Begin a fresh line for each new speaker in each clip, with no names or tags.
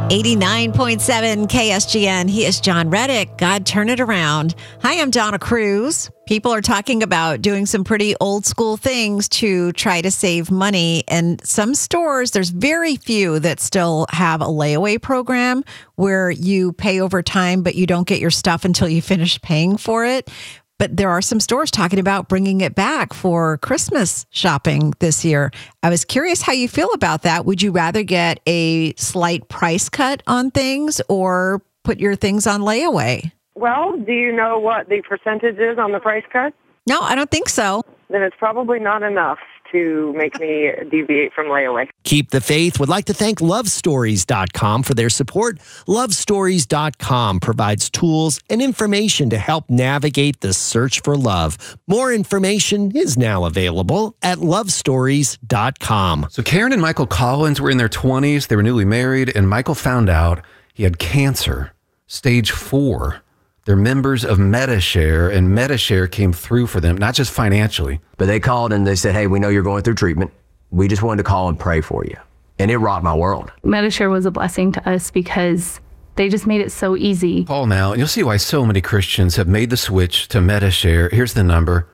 89.7 KSGN. He is John Reddick. God, turn it around. Hi, I'm Donna Cruz. People are talking about doing some pretty old school things to try to save money. And some stores, there's very few that still have a layaway program where you pay over time, but you don't get your stuff until you finish paying for it. But there are some stores talking about bringing it back for Christmas shopping this year. I was curious how you feel about that. Would you rather get a slight price cut on things or put your things on layaway?
Well, do you know what the percentage is on the price cut?
No, I don't think so.
Then it's probably not enough to make me deviate from layaway.
Keep the Faith would like to thank LoveStories.com for their support. LoveStories.com provides tools and information to help navigate the search for love. More information is now available at LoveStories.com.
So Karen and Michael Collins were in their 20s. They were newly married, and Michael found out he had cancer, stage 4. They're members of Medi-Share, and Medi-Share came through for them, not just financially.
But they called and they said, hey, we know you're going through treatment. We just wanted to call and pray for you. And it rocked my world.
Medi-Share was a blessing to us because they just made it so easy.
Call now, and you'll see why so many Christians have made the switch to Medi-Share. Here's the number,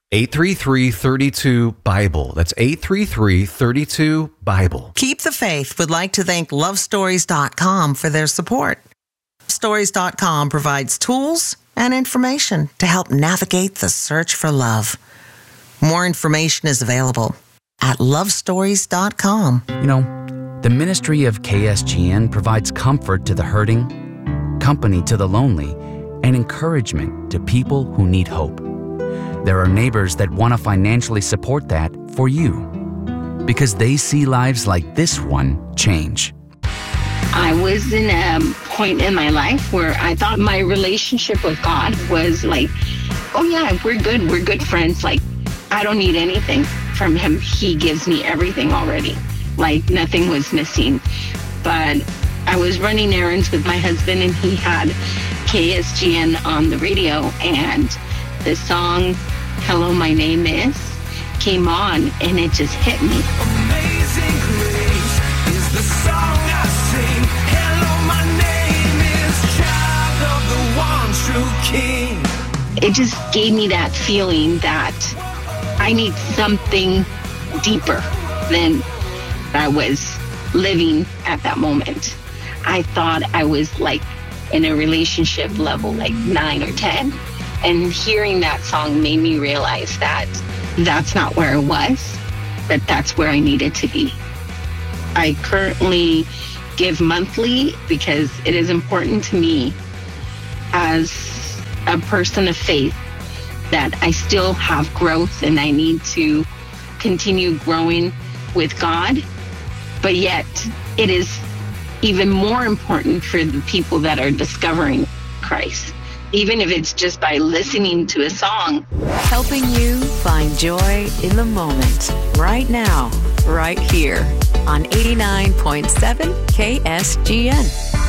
833-32-BIBLE. That's 833-32-BIBLE.
Keep the Faith would like to thank LoveStories.com for their support. LoveStories.com provides tools and information to help navigate the search for love. More information is available at LoveStories.com.
You know, the ministry of KSGN provides comfort to the hurting, company to the lonely, and encouragement to people who need hope. There are neighbors that want to financially support that for you because they see lives like this one change.
I was in a point in my life where I thought my relationship with God was like, oh yeah, we're good friends. Like, I don't need anything from him. He gives me everything already. Like, nothing was missing. But I was running errands with my husband, and he had KSGN on the radio, and the song, Hello, My Name Is, came on, and it just hit me.
Amazing Grace is the song I sing. Hello, my name is Child of the One True King.
It just gave me that feeling that I need something deeper than I was living at that moment. I thought I was like in a relationship level like 9 or 10. And hearing that song made me realize that that's not where I was, but that's where I needed to be. I currently give monthly because it is important to me as a person of faith that I still have growth and I need to continue growing with God. But yet it is even more important for the people that are discovering Christ, even if it's just by listening to a song.
Helping you find joy in the moment, right now, right here on 89.7 KSGN.